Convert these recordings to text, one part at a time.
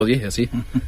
lo dije así.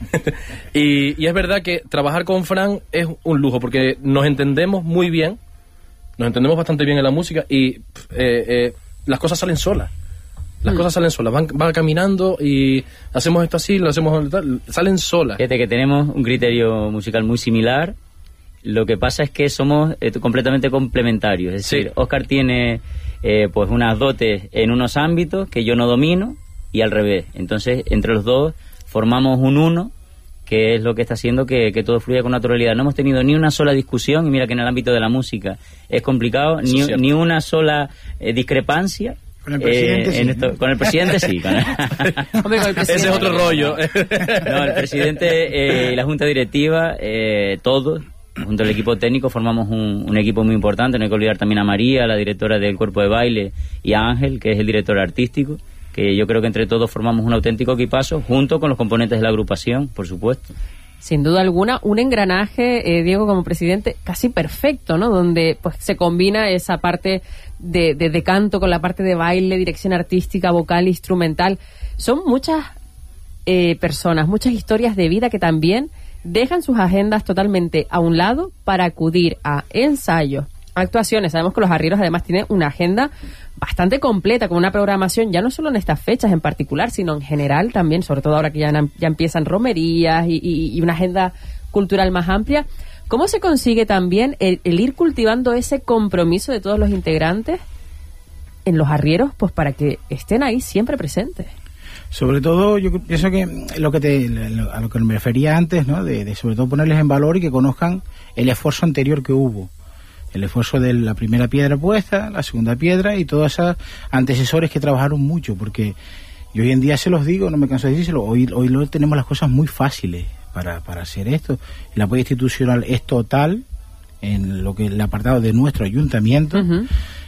y es verdad que trabajar con Fran es un lujo, porque nos entendemos muy bien, nos entendemos bastante bien en la música y las cosas salen solas. Las cosas salen solas, van caminando y hacemos esto así, lo hacemos tal, salen solas. Fíjate que tenemos un criterio musical muy similar. Lo que pasa es que somos completamente complementarios. Es decir, Óscar tiene pues unas dotes en unos ámbitos que yo no domino y al revés. Entonces, entre los dos formamos un uno, que es lo que está haciendo que todo fluya con naturalidad. No hemos tenido ni una sola discusión, y mira que en el ámbito de la música es complicado, ni una sola discrepancia. Con el presidente sí. Con el presidente sí. Ese es otro rollo. No, el presidente y la junta directiva, todos, junto al equipo técnico, formamos un equipo muy importante. No hay que olvidar también a María, la directora del cuerpo de baile, y a Ángel, que es el director artístico, que yo creo que entre todos formamos un auténtico equipazo, junto con los componentes de la agrupación, por supuesto. Sin duda alguna, un engranaje, Diego, como presidente, casi perfecto, ¿no? Donde pues se combina esa parte de canto con la parte de baile, dirección artística, vocal, instrumental. Son muchas personas, muchas historias de vida que también dejan sus agendas totalmente a un lado para acudir a ensayos, actuaciones. Sabemos que los arrieros además tienen una agenda bastante completa, con una programación ya no solo en estas fechas en particular, sino en general también, sobre todo ahora que ya empiezan romerías y una agenda cultural más amplia. ¿Cómo se consigue también el ir cultivando ese compromiso de todos los integrantes en los arrieros, pues para que estén ahí siempre presentes? Sobre todo, yo pienso que a lo que me refería antes, ¿no? De sobre todo ponerles en valor y que conozcan el esfuerzo anterior que hubo. El esfuerzo de la primera piedra puesta, la segunda piedra y todos esos antecesores que trabajaron mucho, porque yo hoy en día se los digo, no me canso de decírselo, hoy tenemos las cosas muy fáciles para hacer esto. El apoyo institucional es total en lo que el apartado de nuestro ayuntamiento. Uh-huh.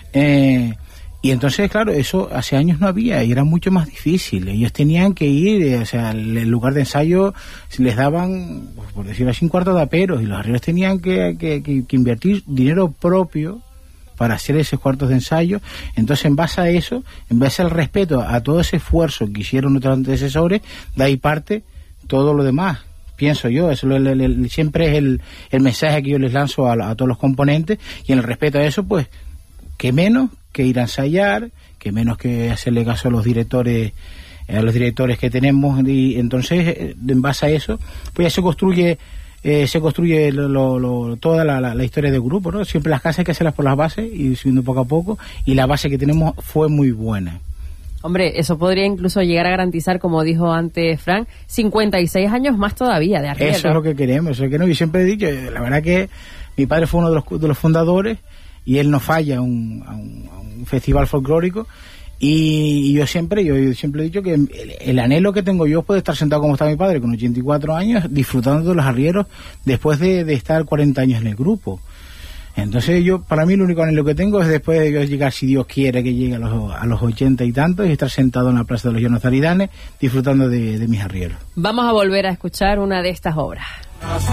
Y entonces, claro, eso hace años no había y era mucho más difícil. Ellos tenían que ir, o sea, el lugar de ensayo les daban, por decirlo así, un cuarto de aperos, y los arrieros tenían que invertir dinero propio para hacer esos cuartos de ensayo. Entonces, en base a eso, en base al respeto a todo ese esfuerzo que hicieron nuestros antecesores, de ahí parte todo lo demás. Pienso yo, eso siempre es el mensaje que yo les lanzo a todos los componentes, y en el respeto a eso, pues, que menos que ir a ensayar, que menos que hacerle caso a los directores que tenemos, y entonces en base a eso pues ya se construye toda la historia del grupo, ¿no? Siempre las casas hay que hacerlas por las bases y subiendo poco a poco, y la base que tenemos fue muy buena. Hombre, eso podría incluso llegar a garantizar, como dijo antes Fran, 56 años más todavía de arriero. Eso es lo que queremos, eso es lo que no. Yo siempre he dicho, la verdad que mi padre fue uno de los fundadores, y él no falla a un festival folclórico, y yo siempre he dicho que el anhelo que tengo yo es poder estar sentado como está mi padre, con 84 años, disfrutando de los arrieros después de estar 40 años en el grupo. Entonces para mí, lo único anhelo que tengo es después de yo llegar, si Dios quiere que llegue a los 80 y tantos, y estar sentado en la Plaza de los Llanos Zaridanes disfrutando de mis arrieros. Vamos a volver a escuchar una de estas obras.